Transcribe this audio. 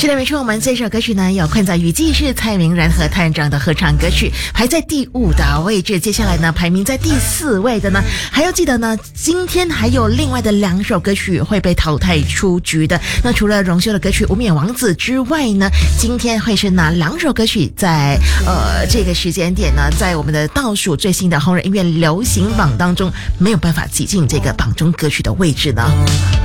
是的，没错，我们这首歌曲呢有《困在雨季》，是蔡明然和探长的合唱歌曲，排在第5的位置。接下来呢，排名在第4位的呢，还要记得呢，今天还有另外的2首歌曲会被淘汰出局的。那除了荣休的歌曲《无冕王子》之外呢，今天会是哪2首歌曲在这个时间点呢，在我们的倒数最新的红人音乐流行榜当中没有办法挤进这个榜中歌曲的位置呢？